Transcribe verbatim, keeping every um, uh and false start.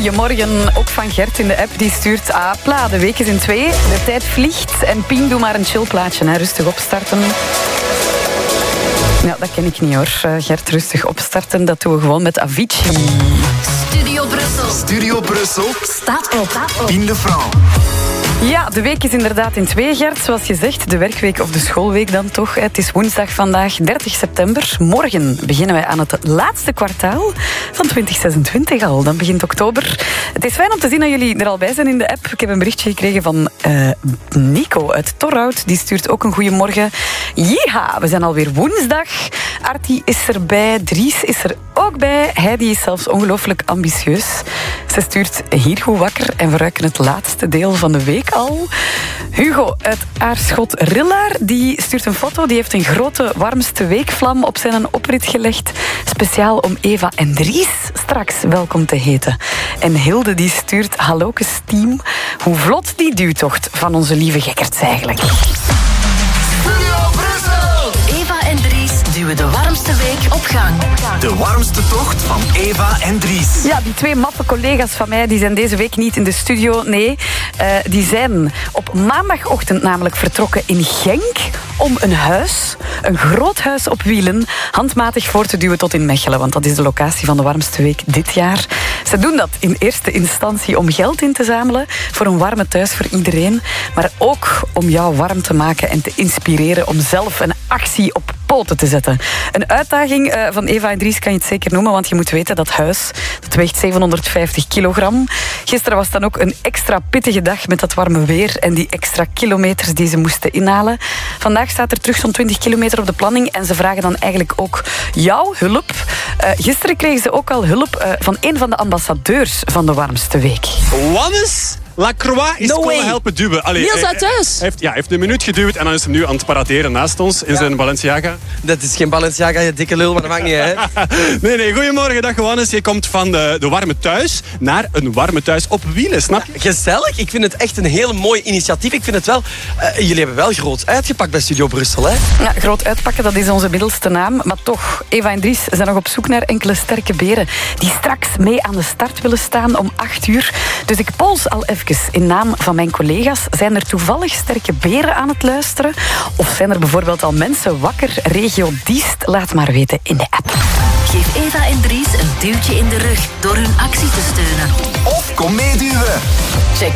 goedemorgen. Ook van Gert in de app, die stuurt Apla. De week is in twee, de tijd vliegt. En Pien, doe maar een chillplaatje, hè. Rustig opstarten. Ja, dat ken ik niet hoor. Gert, rustig opstarten, dat doen we gewoon met Avicii. Studio Brussel. Studio Brussel. Staat op. Pien de Vrouw. Ja, de week is inderdaad in twee, Gert. Zoals je zegt, de werkweek of de schoolweek dan toch. Het is woensdag vandaag, dertig september. Morgen beginnen wij aan het laatste kwartaal van twintig zesentwintig al. Dan begint oktober. Het is fijn om te zien dat jullie er al bij zijn in de app. Ik heb een berichtje gekregen van uh, Nico uit Torhout. Die stuurt ook een goeiemorgen. Jeha, we zijn alweer woensdag. Artie is erbij. Dries is er ook bij. Heidi is zelfs ongelooflijk ambitieus. Ze stuurt hier goed wakker en we ruiken het laatste deel van de week al. Hugo uit Aarschot-Rillaar, die stuurt een foto. Die heeft een grote warmste weekvlam op zijn oprit gelegd. Speciaal om Eva en Dries straks welkom te heten. En Hilde die stuurt halloke team. Hoe vlot die duwtocht van onze lieve gekkerts eigenlijk. Eva en Dries duwen de warmste week op gang. De warmste tocht van Eva en Dries. Ja, die twee maffe collega's van mij die zijn deze week niet in de studio. Nee, uh, die zijn op maandagochtend namelijk vertrokken in Genk om een huis, een groot huis op wielen, handmatig voor te duwen tot in Mechelen. Want dat is de locatie van de warmste week dit jaar. Ze doen dat in eerste instantie om geld in te zamelen voor een warme thuis voor iedereen. Maar ook om jou warm te maken en te inspireren om zelf een actie op poten te zetten. Een uitdaging uh, van Eva en Dries kan je het zeker noemen, want je moet weten dat huis, dat weegt zevenhonderdvijftig kilogram. Gisteren was dan ook een extra pittige dag met dat warme weer en die extra kilometers die ze moesten inhalen. Vandaag staat er terug zo'n twintig kilometer op de planning en ze vragen dan eigenlijk ook jouw hulp. Uh, gisteren kregen ze ook al hulp uh, van een van de ambassadeurs van de warmste week. Wannes Lacroix is No komen way. helpen duwen. Allee, Niels hij- uit thuis. Hij heeft, ja, hij heeft een minuut geduwd en dan is hij nu aan het paraderen naast ons in zijn Balenciaga. Dat is geen Balenciaga, je dikke lul, maar dat maakt niet uit. Nee, nee, goedemorgen, dag Wannes. Je komt van de, de warme thuis naar een warme thuis op wielen, snap je? Gezellig, ik vind het echt een heel mooi initiatief. Ik vind het wel, uh, jullie hebben wel groot uitgepakt bij Studio Brussel, hè? Ja, groot uitpakken, dat is onze middelste naam. Maar toch, Eva en Dries zijn nog op zoek naar enkele sterke beren die straks mee aan de start willen staan om acht uur. Dus ik pols al even in naam van mijn collega's. Zijn er toevallig sterke beren aan het luisteren? Of zijn er bijvoorbeeld al mensen wakker? Regio Diest, laat maar weten in de app. Geef Eva en Dries een duwtje in de rug door hun actie te steunen. Of kom meeduwen. Check